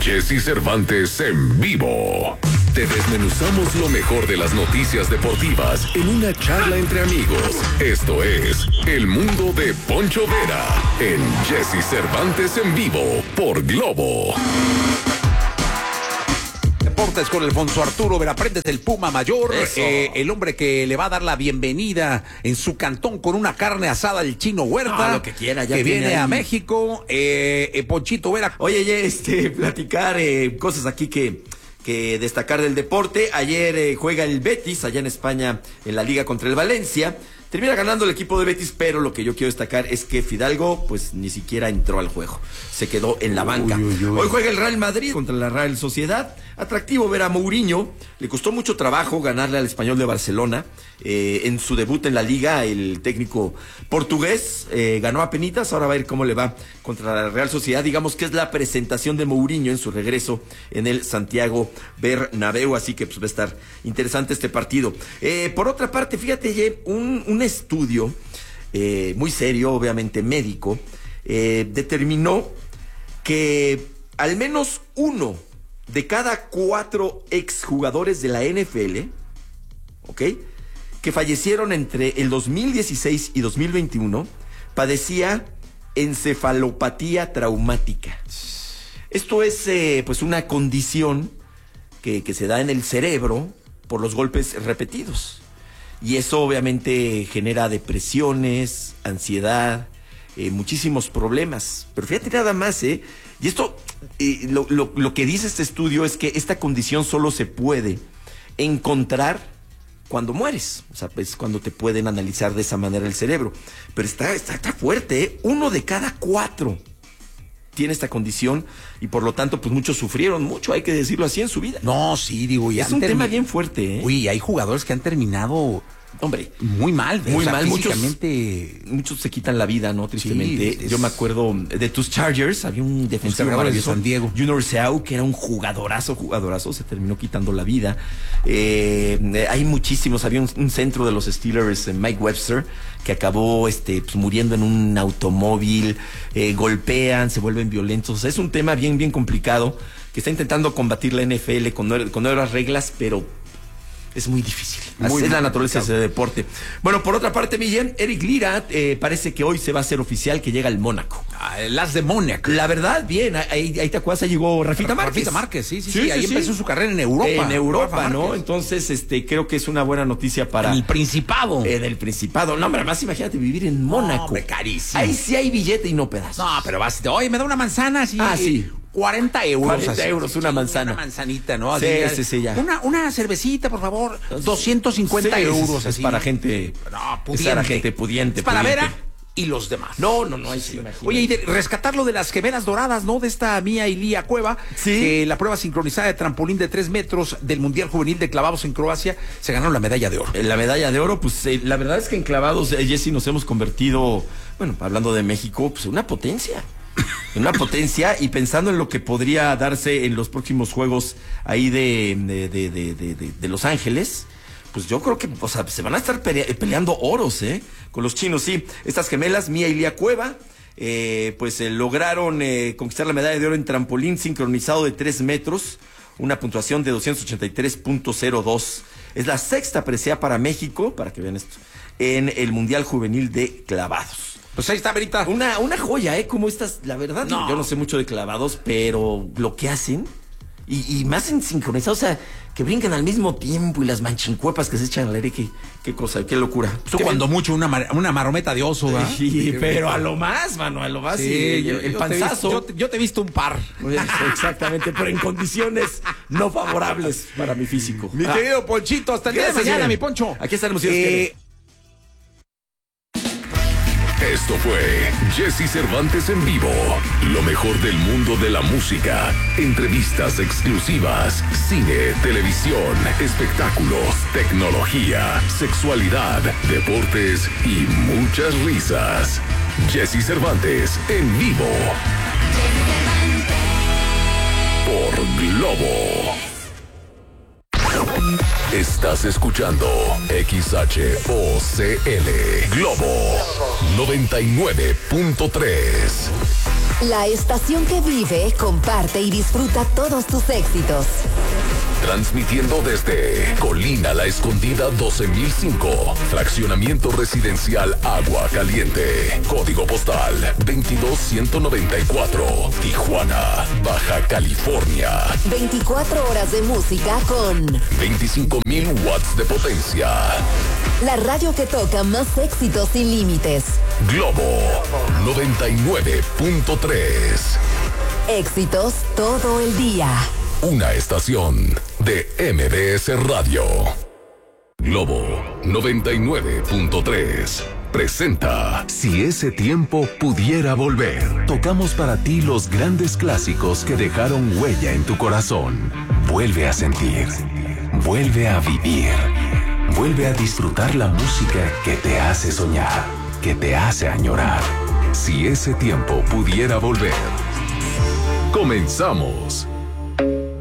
Jesse Cervantes en vivo. Te desmenuzamos lo mejor de las noticias deportivas en una charla entre amigos. Esto es El Mundo de Poncho Vera en Jesse Cervantes en vivo por Globo. Deportes con Alfonso Arturo Veraprendes, el Puma Mayor, el hombre que le va a dar la bienvenida en su cantón con una carne asada al Chino Huerta, lo que quiera, ya que viene ahí a México, Ponchito Vera. Oye, platicar cosas aquí que destacar del deporte. Ayer juega el Betis allá en España en la Liga contra el Valencia. Termina ganando el equipo de Betis, pero lo que yo quiero destacar es que Fidalgo pues ni siquiera entró al juego, se quedó en la banca. Hoy juega el Real Madrid contra la Real Sociedad. Atractivo ver a Mourinho, le costó mucho trabajo ganarle al Español de Barcelona en su debut en la Liga. El técnico portugués ganó a penitas, ahora va a ver cómo le va contra la Real Sociedad. Digamos que es la presentación de Mourinho en su regreso en el Santiago Bernabéu, así que pues va a estar interesante este partido. Por otra parte, fíjate, un estudio muy serio, obviamente médico, determinó que al menos uno de cada 4 exjugadores de la NFL, ¿ok?, que fallecieron entre el 2016 y 2021, padecía encefalopatía traumática. Esto es pues una condición que se da en el cerebro por los golpes repetidos. Y eso obviamente genera depresiones, ansiedad, muchísimos problemas. Pero fíjate nada más, y esto, lo que dice este estudio es que esta condición solo se puede encontrar cuando mueres. O sea, pues cuando te pueden analizar de esa manera el cerebro. Pero está fuerte, 1 de cada 4 tiene esta condición y por lo tanto pues muchos sufrieron mucho, hay que decirlo así, en su vida. No, sí, digo, y es un tema bien fuerte, Uy, hay jugadores que han terminado, hombre, muy mal, muy mal, físicamente. Muchos se quitan la vida, ¿no? Tristemente. Sí, yo me acuerdo de tus Chargers, había un defensor de San Diego, Junior Seau, que era un jugadorazo, se terminó quitando la vida. Hay muchísimos, había un centro de los Steelers, Mike Webster, que acabó pues, muriendo en un automóvil, golpean, se vuelven violentos. O sea, es un tema bien, bien complicado que está intentando combatir la NFL con nuevas reglas, pero es muy difícil. Así es la naturaleza de ese deporte. Bueno, por otra parte, Millán, Eric Lira parece que hoy se va a hacer oficial que llega al Mónaco. Las de Mónaco. La verdad, bien, ahí te acuerdas, llegó Rafita Márquez. Rafita Márquez, sí. Ahí empezó su carrera en Europa. En Europa, ¿no? Entonces, creo que es una buena noticia para... En el Principado. En el Principado. No, hombre, más imagínate vivir en Mónaco. No, hombre, carísimo. Ahí sí hay billete y no pedazos. No, pero vas, oye, me da una manzana así. Ah, sí. 40 euros. 40 euros, una manzana. Una manzanita, ¿no? Sí, ya. Una cervecita, por favor. 250 euros. Es para gente... No, pudiente. Es para gente pudiente. Es para Vera y los demás. No, ahí sí. Oye, y de rescatar lo de las gemelas doradas, ¿no? De esta Mía y Lía Cueva. Sí. La prueba sincronizada de trampolín de 3 metros del Mundial Juvenil de Clavados en Croacia, se ganaron la medalla de oro. La medalla de oro, pues la verdad es que en clavados, Jesse, nos hemos convertido, bueno, hablando de México, pues una potencia. Y pensando en lo que podría darse en los próximos juegos ahí de Los Ángeles, pues yo creo que, o sea, se van a estar peleando oros, con los chinos, sí. Estas gemelas, Mía y Lía Cueva, lograron conquistar la medalla de oro en trampolín sincronizado de 3 metros, una puntuación de 283.02. Es la 6ª presea para México, para que vean esto, en el Mundial Juvenil de Clavados. Pues ahí está, Verita. Una joya, como estas, la verdad, no. Yo no sé mucho de clavados, pero lo que hacen, y más en sincronizado, o sea, que brincan al mismo tiempo y las manchincuepas que se echan al aire, qué cosa, qué locura. Tú cuando mucho una marometa de oso, ¿verdad? Sí, pero a lo más, mano, a lo más. Sí, el panzazo. Yo te he visto un par. Exactamente, pero en condiciones no favorables para mi físico. Mi querido Ponchito, hasta el día de mañana, mi Poncho. Aquí estaremos. Esto fue Jesse Cervantes en vivo. Lo mejor del mundo de la música. Entrevistas exclusivas. Cine, televisión, espectáculos, tecnología, sexualidad, deportes y muchas risas. Jesse Cervantes en vivo. Por Globo. Estás escuchando XHOCL Globo 99.3. La estación que vive, comparte y disfruta todos tus éxitos. Transmitiendo desde Colina La Escondida 12005, fraccionamiento residencial Agua Caliente, código postal 22194, Tijuana, Baja California. 24 horas de música con 25,000 watts de potencia. La radio que toca más éxitos sin límites. Globo 99.3. Éxitos todo el día. Una estación de MBS Radio. Globo 99.3 presenta Si ese tiempo pudiera volver. Tocamos para ti los grandes clásicos que dejaron huella en tu corazón. Vuelve a sentir, vuelve a vivir, vuelve a disfrutar la música que te hace soñar, que te hace añorar. Si ese tiempo pudiera volver. Comenzamos.